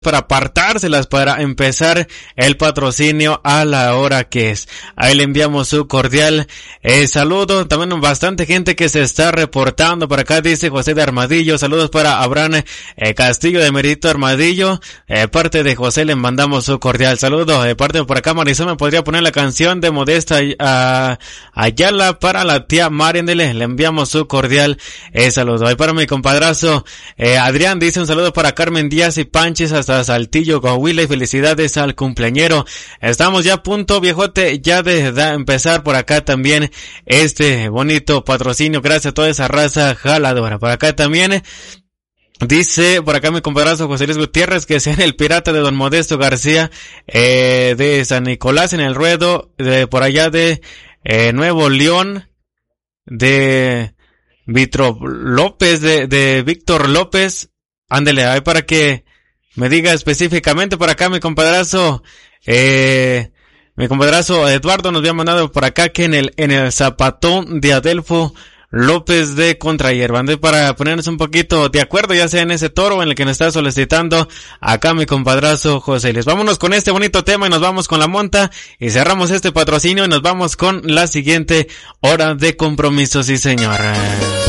para apartárselas para empezar el patrocinio a la hora que es. Ahí le enviamos su cordial saludo. También bastante gente que se está reportando por acá, dice José de Armadillo. Saludos para Abraham Castillo de Merito Armadillo. Parte de José le mandamos su cordial saludo. Parte por acá Marisol me podría poner la canción de Modesta Ayala para la tía Mariendele. Le enviamos su cordial saludo. Ahí para mi compadrazo Adrián dice un saludo para Carmen Díaz y Panches hasta Saltillo, Coahuila, y felicidades al cumpleañero. Estamos ya a punto, viejote, ya de empezar por acá también este bonito patrocinio. Gracias a toda esa raza jaladora. Por acá también dice, por acá mi compadrazo José Luis Gutiérrez, que sea el pirata de Don Modesto García, de San Nicolás en el Ruedo, de por allá de Nuevo León, de Víctor López, de Víctor López. Ándele, ahí para que me diga específicamente por acá mi compadrazo Eduardo nos había mandado por acá que en el Zapatón de Adelfo López de Contrahierba, para ponernos un poquito de acuerdo, ya sea en ese toro en el que nos está solicitando acá mi compadrazo José Luis. Vámonos con este bonito tema y nos vamos con la monta y cerramos este patrocinio y nos vamos con la siguiente hora de compromiso, sí señor.